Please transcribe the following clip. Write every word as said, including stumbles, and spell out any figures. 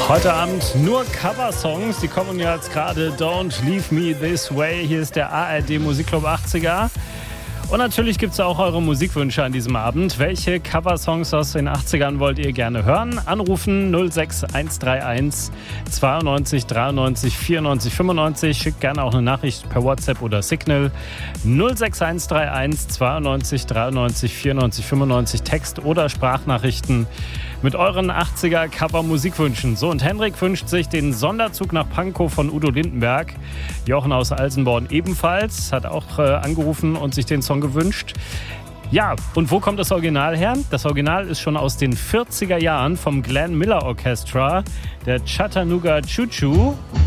Heute Abend nur Cover-Songs, die kommen ja jetzt gerade Don't Leave Me This Way. Hier ist der A R D Musikclub achtziger. Und natürlich gibt es auch eure Musikwünsche an diesem Abend. Welche Coversongs aus den achtzigern wollt ihr gerne hören? Anrufen null sechs eins drei eins zweiundneunzig dreiundneunzig vierundneunzig fünfundneunzig. Schickt gerne auch eine Nachricht per WhatsApp oder Signal. null sechs eins drei eins zweiundneunzig dreiundneunzig vierundneunzig fünfundneunzig. Text- oder Sprachnachrichten mit euren achtziger Cover-Musikwünschen. So, und Henrik wünscht sich den Sonderzug nach Pankow von Udo Lindenberg. Jochen aus Alsenborn ebenfalls, hat auch äh, angerufen und sich den Song gewünscht. Ja, und wo kommt das Original her? Das Original ist schon aus den vierziger Jahren vom Glenn Miller Orchestra, der Chattanooga Choo Choo.